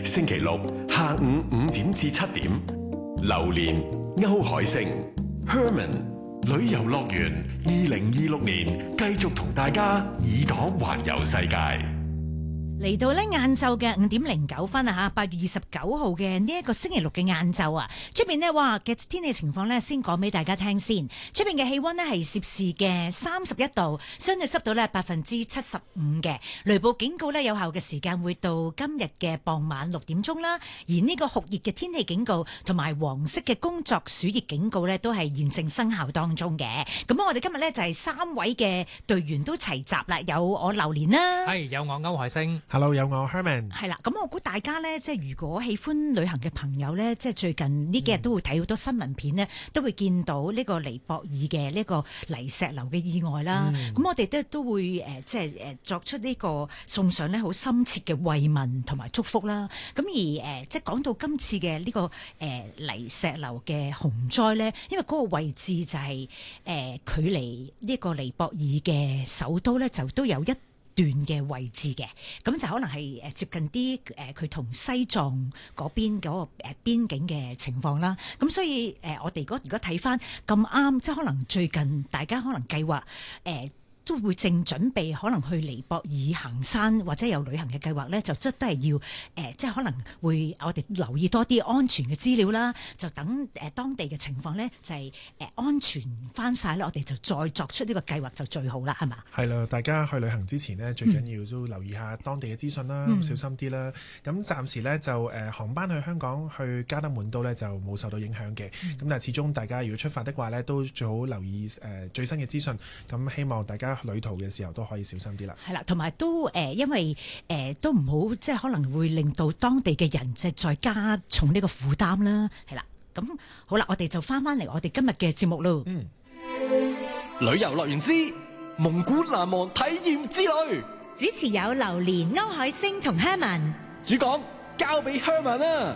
星期六下午5點至7點，榴蓮歐海星 Herman 旅遊樂園2026年繼續同大家耳朵環遊世界。 嚟到咧晏晝嘅5點09分啊嚇，8月29號嘅呢一個星期六嘅晏晝啊，出邊呢哇嘅天氣情況呢，先講俾大家聽先。出邊嘅氣溫呢係攝氏嘅31度，相對濕度呢75%嘅，雷暴警告呢有效嘅時間會到今日嘅傍晚6點鐘啦。而呢個酷熱嘅天氣警告同埋黃色嘅工作暑熱警告呢都係現正生效當中嘅。咁我哋今日呢就係3位嘅隊員都齊集啦，有我榴蓮啦， 係有我歐海星。 Hello， 有我 Herman。 係啦，咁我估大家呢，即係如果喜歡旅行嘅朋友呢，即係最近呢幾日都會睇好多新聞片呢，都會見到呢個尼泊爾嘅呢個泥石流嘅意外啦。咁我哋都會即係作出呢個送上呢好深切嘅慰問同埋祝福啦。咁而即係講到今次嘅呢個泥石流嘅洪災呢，因為嗰個位置就係距離呢個尼泊爾嘅首都呢，就都有一段嘅位置嘅，咁就可能係接近啲佢同西藏嗰邊嗰個邊境嘅情況啦。咁所以我哋如果睇翻咁啱，即係可能最近大家可能計劃都會正準備可能去尼泊爾行山或者有旅行嘅計劃咧，就都係要即係可能會我哋留意多啲安全嘅資料啦，就等當地嘅情況咧就係安全翻晒咧，我哋就再作出呢個計劃就最好啦，係嘛？ 係啦，大家去旅行之前呢，最緊要都留意下當地嘅資訊啦，小心啲啦。咁暫時咧就航班去香港去加德滿都咧就冇受到影響嘅。咁但係始終大家如果出發的話咧，都最好留意最新嘅資訊。咁希望大家旅途嘅時候都可以小心啲啦。 係啦，同埋都因為都唔好即係可能會令到當地嘅人即係再加重呢個負擔啦。係啦，咁好啦，我哋就翻嚟我哋今日嘅節目咯。 旅遊樂園之蒙古難忘體驗之旅， 主持有榴蓮、歐海星同 Herman， 主講交俾 Herman 啦。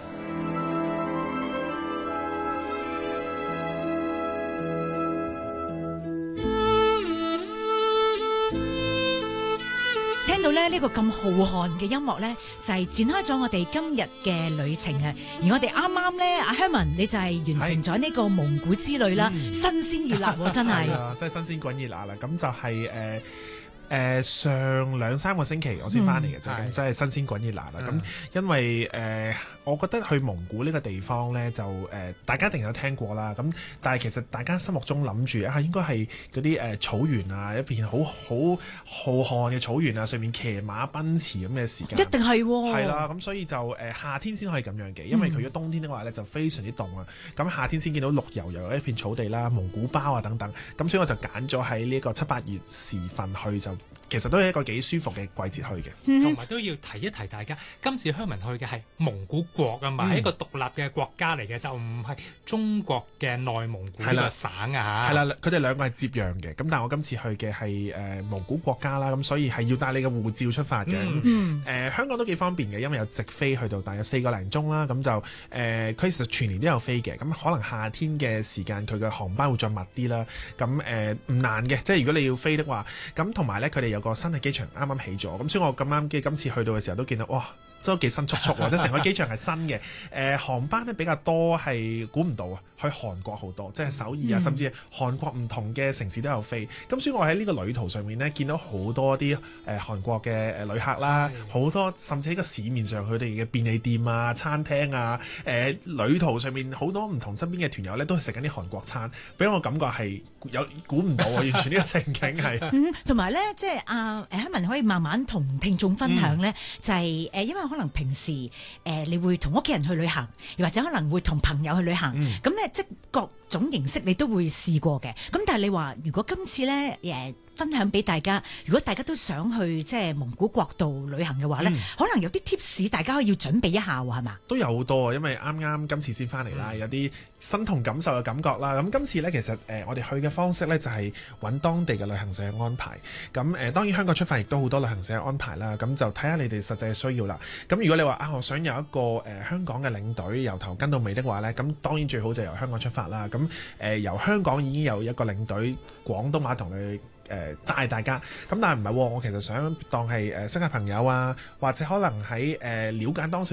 聽到咧呢個咁浩瀚嘅音樂咧，就係展開咗我哋今日嘅旅程啊！而我哋啱啱咧，阿 Herman 你就係完成咗呢個蒙古之旅啦，新鮮熱辣喎，真係。 係啊，真係新鮮滾熱辣啦！咁就係上2-3個星期我先翻嚟嘅啫，咁真係新鮮滾熱辣啦！咁因為我覺得去蒙古呢個地方呢，就大家一定有聽過啦。咁但係其實大家心目中諗住應該係嗰啲草原啊，一片好浩瀚嘅草原啊，上面騎馬奔馳咁嘅時間， 一定係喎。 係啦，咁所以就夏天先可以咁樣嘅，因為佢如果冬天的話呢，就非常之凍啊。咁夏天先見到綠油油嘅一片草地啦，蒙古包啊等等。咁所以我就揀咗喺呢個7-8月時份去，就其實都係一個幾舒服嘅季節去嘅。 同埋都要提一提大家，今次Herman去嘅係蒙古國啊嘛，係一個獨立嘅國家嚟嘅，就唔係中國嘅內蒙古呢個省啊嚇。 係啦，佢哋兩個係接壤嘅。咁但係我今次去嘅係蒙古國家啦，咁所以係要帶你嘅護照出發嘅。香港都幾方便嘅，因為有直飛去到大約4個零鐘啦。咁就佢其實全年都有飛嘅。咁可能夏天嘅時間佢嘅航班會再密啲啦。咁唔難嘅，即係如果你要飛的話，咁同埋咧佢哋有個新嘅機場啱啱起咗，咁所以我咁啱嘅今次去到嘅時候都見到哇，都幾新速速喎！即係成個機場係新嘅，航班咧比較多，係估唔到啊，去韓國好多，即係首爾啊，甚至係韓國唔同嘅城市都有飛。咁所以我喺呢個旅途上面咧，見到好多啲韓國嘅旅客啦，好多甚至喺個市面上佢哋嘅便利店啊、餐廳啊，旅途上面好多唔同身邊嘅團友咧，都係食緊啲韓國餐，俾我感覺係有估唔到啊！完全呢個情景係。 同埋咧，即係Herman可以慢慢同聽眾分享咧，就係因為可能平時你會同屋企人去旅行，又或者可能會同朋友去旅行，咁咧即係各種形式你都會試過嘅。咁但係你話如果今次咧分享俾大家，如果大家都想去即係蒙古國度旅行嘅話咧，可能有啲 tips 大家要準備一下喎，係嘛？都有好多啊，因為啱啱今次先翻嚟啦，有啲身同感受嘅感覺啦。咁今次咧其實我哋去嘅方式咧就係揾當地嘅旅行社嘅安排。咁當然香港出發亦都好多旅行社嘅安排啦。咁就睇下你哋實際嘅需要啦。咁如果你話我想有一個香港嘅領隊由頭跟到尾的話咧，咁當然最好就由香港出發啦。咁由香港已經有一個領隊廣東話同你帶大家，咁但係唔係喎，我其實想當係識下朋友啊，或者可能喺了解多少